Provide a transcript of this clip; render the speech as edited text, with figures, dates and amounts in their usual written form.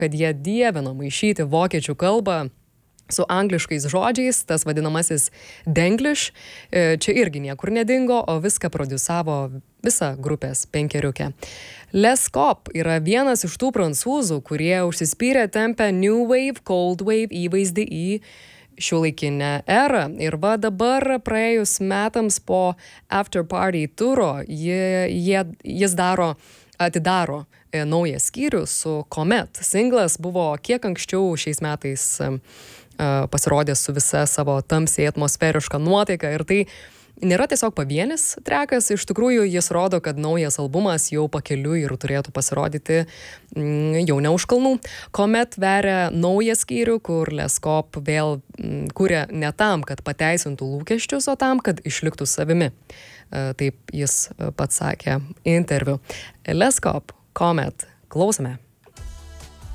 kad jie dievino maišyti vokiečių kalbą su angliškais žodžiais, tas vadinamasis denglish, čia irgi niekur nedingo, o viską produsavo visa grupės penkeriukė. Les Cop yra vienas iš tų prancūzų, kurie užsispyrė tempę New Wave, Cold Wave įvaizdį į šiuolaikinę erą. Ir va dabar praėjus metams po After Party turo, jis atidaro naują skyrių su Comet. Singlas buvo kiek anksčiau šiais metais pasirodęs su visa savo tamsiai atmosferiška nuotaika ir tai nėra tiesiog pavienis trekas, iš tikrųjų jis rodo, kad naujas albumas jau pakeliui ir turėtų pasirodyti jau ne už kalnų. Comet veria naują skyrių, kur Les Cop vėl kuria ne tam, kad pateisintų lūkesčius, o tam, kad išliktų savimi. Taip jis pats sakė interviu. Les Cop, Comet, klausome.